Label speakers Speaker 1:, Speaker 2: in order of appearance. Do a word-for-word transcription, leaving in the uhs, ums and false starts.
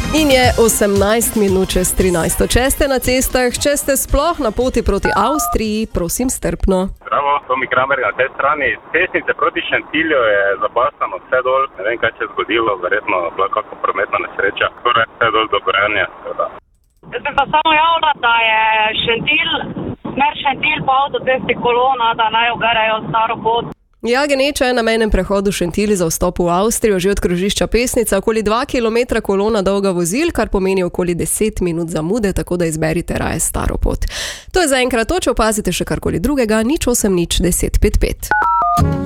Speaker 1: In je osemnajst minut čez trinajst. Če ste na cestah, če ste sploh na poti proti Avstriji, prosim strpno.
Speaker 2: Zdravo, Tomi Kramer na tej strani. Cestnice proti Šentilju je zabasano vse dol. Ne vem, kaj se je zgodilo, verjetno bila kakva prometna nesreča. Torej vse dol do Gorenja.
Speaker 3: Jaz sem pa samo javila, da je Šentilj, smer Šentilj po avtocesti kolona, da naj uberejo staro pot.
Speaker 1: Ja, Geneča je na mejnem prehodu Šentilj za vstop v Avstrijo že od krožišča Pesnica okoli dva kilometra kolona dolga vozil, kar pomeni okoli deset minut zamude, tako da izberite raje staro pot. To je zaenkrat to, če opazite še karkoli drugega, nič osem nič deset pet pet.